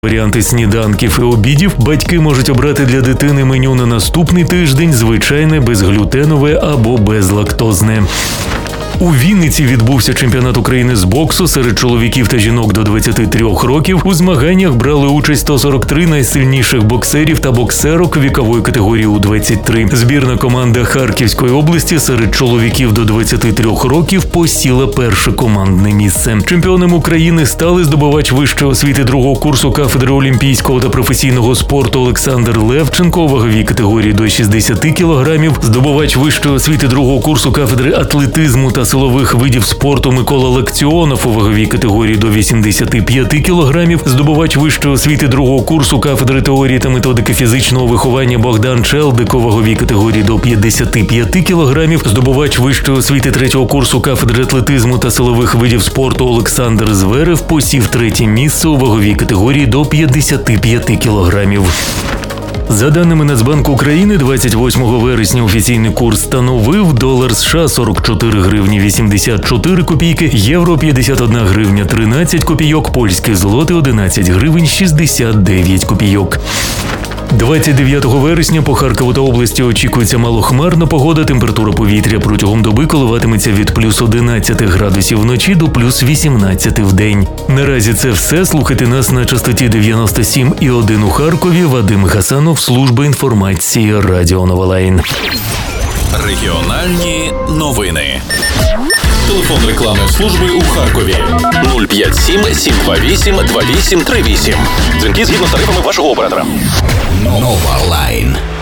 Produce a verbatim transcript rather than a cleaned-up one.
Варіанти сніданків і обідів батьки можуть обрати для дитини меню на наступний тиждень: звичайне, безглютенове або безлактозне. У Вінниці відбувся чемпіонат України з боксу серед чоловіків та жінок до двадцяти трьох років. У змаганнях брали участь сто сорок три найсильніших боксерів та боксерок вікової категорії У двадцять три. Збірна команда Харківської області серед чоловіків до двадцяти трьох років посіла перше командне місце. Чемпіоном України стали здобувач вищої освіти другого курсу кафедри олімпійського та професійного спорту Олександр Левченко у ваговій категорії до шістдесяти кілограмів, здобувач вищої освіти другого курсу кафедри атлетизму та силових видів спорту Микола Лекціонов у ваговій категорії до вісімдесяти п'яти кілограмів, здобувач вищої освіти другого курсу кафедри теорії та методики фізичного виховання Богдан Челдик у ваговій категорії до п'ятдесяти п'яти кілограмів, здобувач вищої освіти третього курсу кафедри атлетизму та силових видів спорту Олександр Зверев посів третє місце у ваговій категорії до п'ятдесяти п'яти кілограмів. За даними Нацбанку України, двадцять восьмого вересня офіційний курс становив: долар США сорок чотири гривні вісімдесят чотири копійки, євро п'ятдесят одна гривня тринадцять копійок, польські злоти одинадцять гривень шістдесят дев'ять копійок. двадцять дев'ятого вересня по Харкову та області очікується малохмарна погода. Температура повітря протягом доби коливатиметься від плюс одинадцяти градусів вночі до плюс вісімнадцяти в день. Наразі це все. Слухайте нас на частоті дев'яносто сім і один у Харкові. Вадим Гасанов, служба інформації Радіо Новолайн. Регіональні новини. Телефон рекламної служби у Харкові нуль п'ять сім сім два вісім два вісім три вісім. Дзвінки згідно з тарифами вашого оператора. Новолайн.